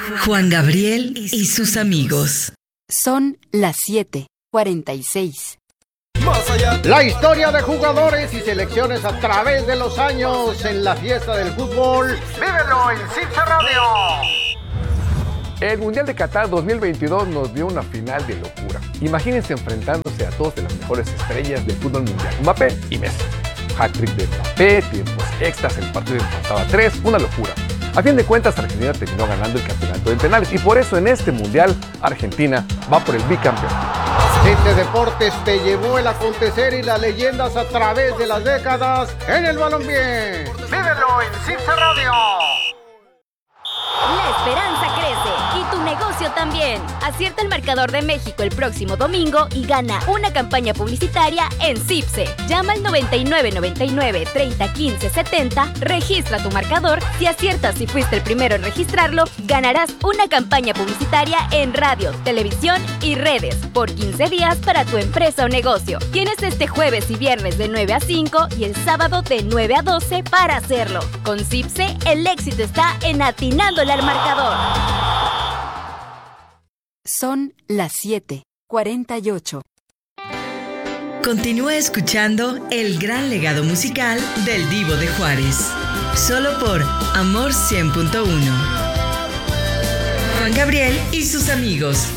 Juan Gabriel y sus amigos. Son las 7:46. La historia de jugadores y selecciones a través de los años en la fiesta del fútbol. ¡Vívelo en CIPSE Radio! El Mundial de Qatar 2022 nos dio una final de locura. Imagínense enfrentándose a dos de las mejores estrellas del fútbol mundial, Mbappé y Messi. Hat-trick de Mbappé, tiempos extras, el partido empataba 3, una locura. A fin de cuentas, Argentina terminó ganando el campeonato de penales y por eso en este Mundial, Argentina va por el bicampeonato. CIPSE Deportes te llevó el acontecer y las leyendas a través de las décadas en el balompié. ¡Vívelo en CIPSE Radio! La esperanza crece y tu negocio también. Acierta el marcador de México el próximo domingo y gana una campaña publicitaria en CIPSE. Llama al 9999 30 15 70, registra tu marcador. Si aciertas y fuiste el primero en registrarlo, ganarás una campaña publicitaria en radio, televisión y redes por 15 días para tu empresa o negocio. Tienes este jueves y viernes de 9 a 5 y el sábado de 9 a 12 para hacerlo. Con CIPSE, el éxito está en atinándole al marcador. Son las 7:48. Continúa escuchando el gran legado musical del Divo de Juárez. Solo por Amor 100.1. Juan Gabriel y sus amigos.